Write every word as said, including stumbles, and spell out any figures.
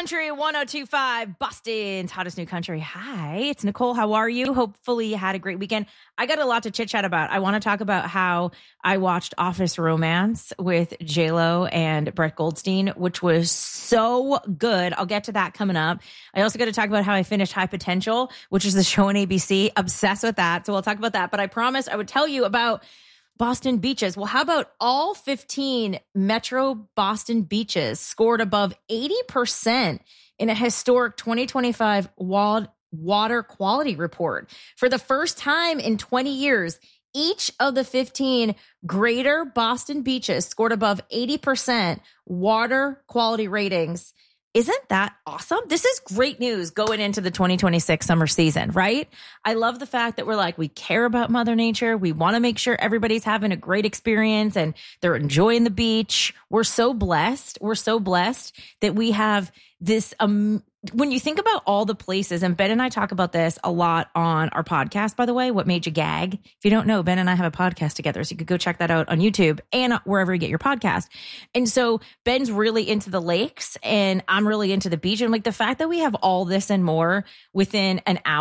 Country one oh two point five, Boston's hottest new country. Hi, it's Nicole. How are you? Hopefully you had a great weekend. I got a lot to chit chat about. I want to talk about how I watched Office Romance with J-Lo and Brett Goldstein, which was so good. I'll get to that coming up. I also got to talk about how I finished High Potential, which is the show on A B C. Obsessed with that. So we'll talk about that. But I promised I would tell you about Boston beaches. Well, how about all fifteen Metro Boston beaches scored above eighty percent in a historic twenty twenty-five water quality report? For the first time in twenty years, each of the fifteen greater Boston beaches scored above eighty percent water quality ratings. Isn't that awesome? This is great news going into the twenty twenty-six summer season, right? I love the fact that we're like, we care about Mother Nature. We want to make sure everybody's having a great experience and they're enjoying the beach. We're so blessed. We're so blessed that we have this, um, when you think about all the places, and Ben and I talk about this a lot on our podcast, by the way, What Made You Gag? If you don't know, Ben and I have a podcast together, so you could go check that out on YouTube and wherever you get your podcast. And so Ben's really into the lakes and I'm really into the beach. And like the fact that we have all this and more within an hour